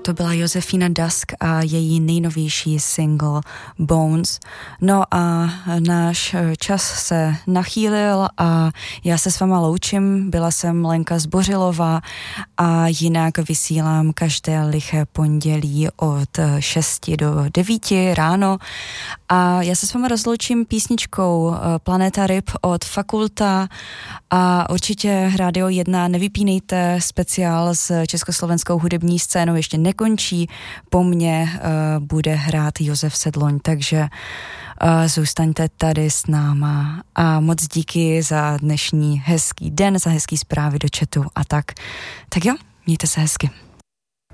To byla Josefina Dusk a její nejnovější single Bones. No a náš čas se nachýlil a já se s váma loučím. Byla jsem Lenka Zbořilová a jinak vysílám každé liché pondělí od 6 do 9 ráno. A já se s váma rozloučím písničkou Planeta Ryb od Fakulta a určitě Radio 1 nevypínejte, speciál s československou hudební scénou ještě nekončí. Po mně bude hrát Josef Sedloň, takže zůstaňte tady s náma a moc díky za dnešní hezký den, za hezký zprávy do chatu a tak. Tak jo, mějte se hezky.